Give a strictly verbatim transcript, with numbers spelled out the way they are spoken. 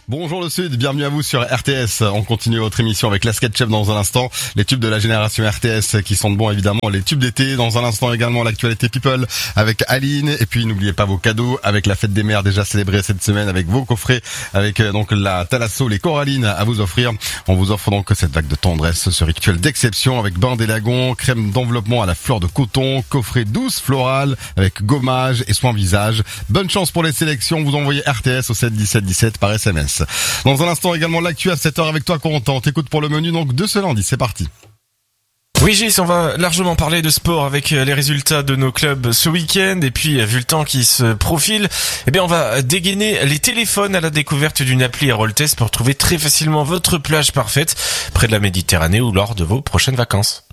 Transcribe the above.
Bonjour le Sud, bienvenue à vous sur R T S. On continue votre émission avec la SketchUp dans un instant. Les tubes de la génération R T S qui sentent bon évidemment. Les tubes d'été dans un instant également. L'actualité People avec Aline. Et puis n'oubliez pas vos cadeaux avec la fête des mères déjà célébrée cette semaine avec vos coffrets. Avec euh, donc la Thalasso, les Corallines à vous offrir. On vous offre donc cette vague de tendresse, ce rituel d'exception avec bain des lagons, crème d'enveloppement à la fleur de coton, coffret douce florale avec gommage et soin visage. Bonne chance pour les sélections. Vous envoyez R T S au sept dix-sept dix-sept par S M S. Dans un instant également l'actu à sept heures avec toi Corentin. T'écoutes pour le menu donc de ce lundi, c'est parti. Oui Gis, on va largement parler de sport avec les résultats de nos clubs ce week-end et puis vu le temps qui se profile, eh bien on va dégainer les téléphones à la découverte d'une appli à Rolltest pour trouver très facilement votre plage parfaite près de la Méditerranée ou lors de vos prochaines vacances.